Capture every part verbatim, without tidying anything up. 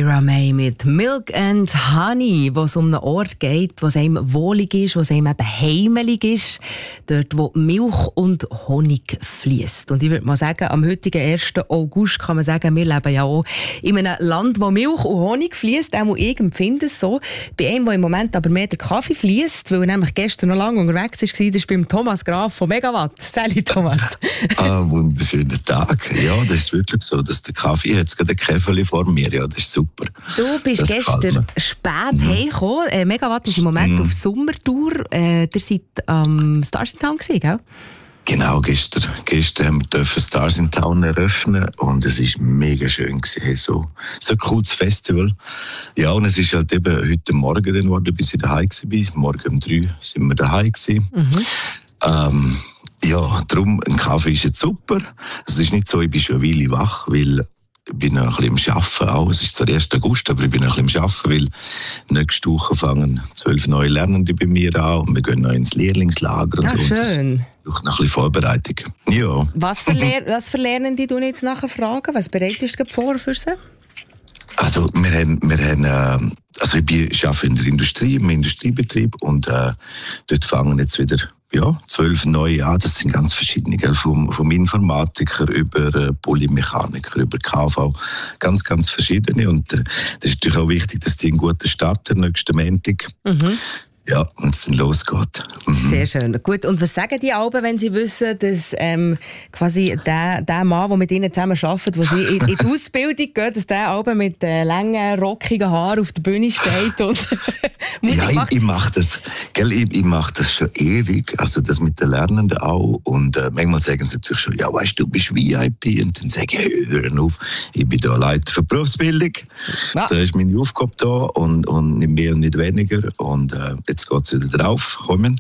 Myra May mit Milk and Honey, wo es um einen Ort geht, wo es einem wohlig ist, wo es einem eben heimelig ist, dort wo Milch und Honig fließt. Und ich würde mal sagen, am heutigen ersten August kann man sagen, wir leben ja auch in einem Land, wo Milch und Honig fließt, auch ich empfinde es so. Bei einem, wo im Moment aber mehr der Kaffee fließt, weil er nämlich gestern noch lange unterwegs war, das ist beim Thomas Graf von Megawatt. Salut Thomas. Ah, wunderschönen Tag. Ja, das ist wirklich so, dass der Kaffee hat gerade ein Käferli vor mir, ja, das ist super. Du bist das gestern spät mhm. heimgekommen. Äh, Megawatt ist im Moment mhm. auf Sommertour. Äh, ihr seid am ähm, Stars in Town gewesen, gell? Genau, gestern, gestern haben wir Stars in Town eröffnen und es war mega schön gewesen, so, so ein cooles Festival. Ja, und es ist halt eben heute Morgen dann geworden, bis ich daheim war. Morgen um drei sind wir daheim gewesen. Mhm. Ähm, ja, darum, ein Kaffee ist jetzt super. Es ist nicht so, ich bin schon eine Weile wach, weil ich bin noch ein bisschen am Arbeiten auch. Es ist zwar der erste August, aber ich bin noch ein bisschen am Arbeiten, weil nächste Woche fangen zwölf neue Lernende bei mir an und wir gehen noch ins Lehrlingslager. Und ja, so. Schön. Und noch ein bisschen Vorbereitung. Ja. Was für, Lehr- was für Lernende du jetzt nachher fragen? Was bereitest du vor für sie? Also, wir haben, wir haben, äh, also ich, bin, ich arbeite in der Industrie, im Industriebetrieb und äh, dort fangen jetzt wieder ja, zwölf neue an. Das sind ganz verschiedene, gell? Vom, vom Informatiker über äh, Polymechaniker, über K V, ganz, ganz verschiedene. Und äh, das ist natürlich auch wichtig, dass die einen guten Start haben, nächsten Montag. Mhm. Ja, und es dann losgeht. Mhm. Sehr schön. Gut, und was sagen die Alben, wenn sie wissen, dass ähm, quasi der, der Mann, der mit ihnen zusammen arbeitet, wo sie in, in die Ausbildung geht, dass der Alben mit äh, langen, rockigen Haaren auf der Bühne steht und Musik ja, macht? ich, ich mache das, gell, ich, ich mache das schon ewig, also das mit den Lernenden auch. Und äh, manchmal sagen sie natürlich schon, ja, weißt du, du bist V I P. Und dann sage ich, hör auf, ich bin da Leiter für Berufsbildung. Ja. Da ist meine Aufgabe da und, und nicht mehr und nicht weniger. Und äh, jetzt geht es wieder drauf, kommen.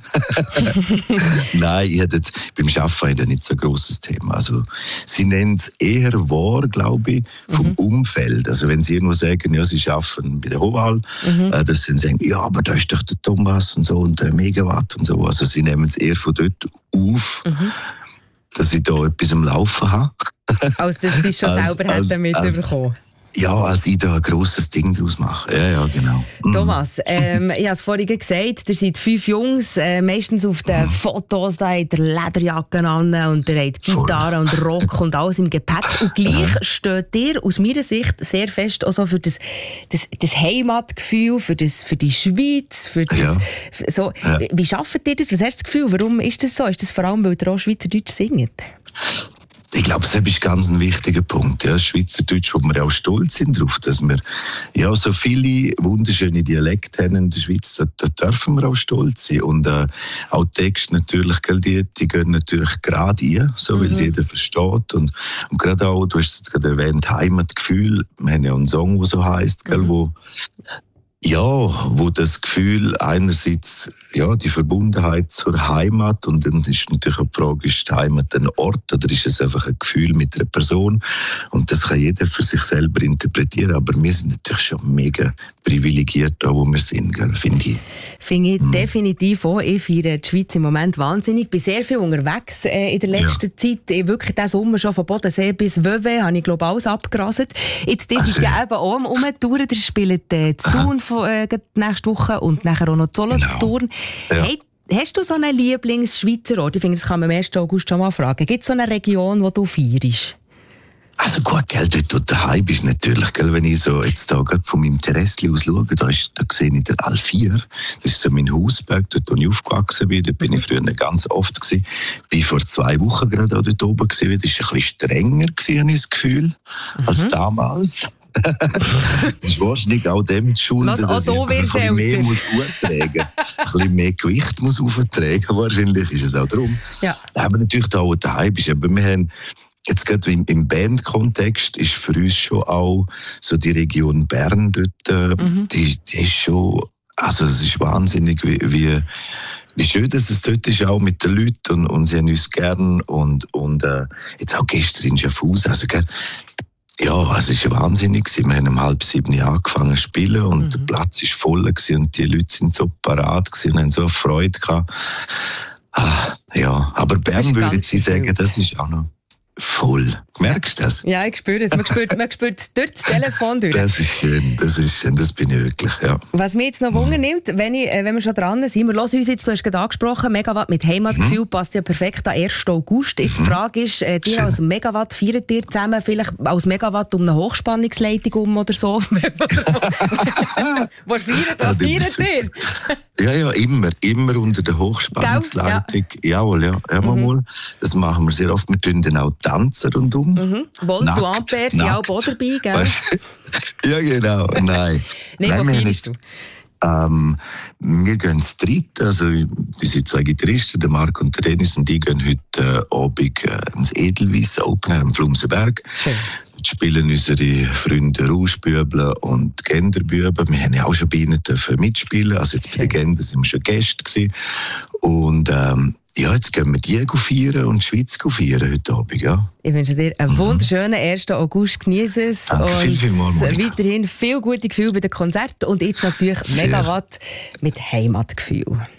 Nein, ich hatte beim Arbeiten nicht so ein grosses Thema. Also, sie nennen es eher wahr, glaube ich, vom mhm. Umfeld. Also wenn sie irgendwo sagen, ja, sie arbeiten bei der Hoval, mhm. äh, dass sie sagen, ja, aber da ist doch der Thomas und so und der Megawatt und so. Also sie nehmen es eher von dort auf, mhm. dass ich da etwas am Laufen habe. Also dass sie es schon als, selber hätten mitbekommen. Ja, als ich da ein grosses Ding draus mache. Ja, ja, genau. Thomas, ähm, ich habe es vorhin gesagt, ihr seid fünf Jungs, äh, meistens auf den mhm. Fotos, da habt ihr Lederjacken an und ihr habt Gitarre und Rock und alles im Gepäck. Und gleich ja. steht ihr aus meiner Sicht sehr fest auch so für das, das, das Heimatgefühl, für, das, für die Schweiz. Für das, ja. so. Ja. Wie schafft ihr das? Was hast du das Gefühl? Warum ist das so? Ist das vor allem, weil ihr auch Schweizerdeutsch singt? Ich glaube, das ist ganz ein wichtiger Punkt. Ja, Schweizerdeutsch, wo wir auch stolz sind darauf, dass wir ja, so viele wunderschöne Dialekte haben in der Schweiz, da, da dürfen wir auch stolz sein. Und äh, auch Texte natürlich, gell, die, die gehen natürlich gerade ein, so, mhm. weil es jeder versteht. Und, und gerade auch, du hast es jetzt gerade erwähnt, Heimatgefühl. Wir haben ja einen Song, der so heisst, gell, mhm. wo ja, wo das Gefühl einerseits, ja, die Verbundenheit zur Heimat und dann ist natürlich auch die Frage, ist die Heimat ein Ort oder ist es einfach ein Gefühl mit einer Person? Und das kann jeder für sich selber interpretieren, aber wir sind natürlich schon mega privilegiert da, wo wir sind, finde ich. Finde ich mhm. definitiv auch. Ich feiere die Schweiz im Moment wahnsinnig. Ich bin sehr viel unterwegs äh, in der letzten ja. Zeit. Ich wirklich diesen Sommer schon von Bodensee bis Vevey habe ich, glaube ich, alles abgerasst. Jetzt, die sind ja eben auch am Umtouren. Ihr spielt äh, zu Thun von, äh, nächste Woche und nachher auch noch Solothurn. Genau. Ja. Hey, hast du so einen Lieblings-Schweizer Ort? Ich finde, das kann man am ersten August schon mal fragen. Gibt es so eine Region, die du feierst? Also gut, gell, dort, wo du daheim bist, natürlich, gell, wenn ich so jetzt da gerade von meinem Terrassli aus schaue, da, ist, da sehe ich den Alfier. Das ist so mein Hausberg, dort, wo ich aufgewachsen bin. Dort bin ich früher ganz oft gewesen. Bin vor zwei Wochen gerade auch dort oben gewesen. Das war ein bisschen strenger gewesen, habe ich das Gefühl, mhm. als damals. Das ist wahrscheinlich auch dem zu schulden, Was, dass ich ein bisschen mehr muss auftragen, ein bisschen mehr Gewicht muss auftragen. Wahrscheinlich ist es auch darum. Ja. Aber natürlich da, wo du daheim bist. Aber wir haben jetzt gerade im, im Bandkontext ist für uns schon auch so die Region Bern dort, äh, mhm. die, die ist schon, also es ist wahnsinnig, wie, wie, wie schön dass es dort ist, auch mit den Leuten und, und sie haben uns gern und, und äh, jetzt auch gestern in Schaffhausen, also gell, ja, es ist wahnsinnig gewesen. Wir haben um halb sieben Jahre angefangen zu spielen und mhm. der Platz war voll gewesen und die Leute sind so parat gewesen und haben so eine Freude gehabt. Ah, ja, aber Bern würde ich sagen, das ist auch noch voll. Merkst du das? Ja, ich spüre es. Man spürt, man spürt es durch das Telefon durch. Das ist schön, das ist schön, das bin ich wirklich, ja. Was mich jetzt noch Wunder nimmt, wenn, ich, wenn wir schon dran sind, wir hören uns jetzt, du hast gerade angesprochen, Megawatt mit Heimatgefühl mhm. passt ja perfekt an ersten August. Jetzt die Frage ist, äh, dir als Megawatt, feiert ihr zusammen vielleicht als Megawatt um eine Hochspannungsleitung um oder so? Was feiert, was feiert ihr? Ja, ja, immer, immer unter der Hochspannungsleitung. Ja. Jawohl, ja, immer mhm. mal. Das machen wir sehr oft. Wir tun dann auch tanzen rundum. Mhm. Volt und Ampere sind auch dabei, gell? Ja, genau. Nein. Nein, Nein, wo feierst du? Ähm, wir gehen zu dritt, also wir sind zwei Gitarristen, der Marc und der Dennis, und die gehen heute äh, Abend äh, ins Edelweiss Open am Flumsenberg. Schön. Dort spielen unsere Freunde Rauschbüble und Genderbüben. Wir haben ja auch schon bei ihnen mitspielen, also jetzt bei den Gender sind wir schon Gäste gewesen. Und ähm, ja, jetzt gehen wir die feiern und die Schweiz feiern heute Abend, ja. Ich wünsche dir einen wunderschönen ersten August. Genieße es. Danke, und viel, viel mal, weiterhin viel gute Gefühle bei den Konzerten und jetzt natürlich Megawatt mit Heimatgefühl.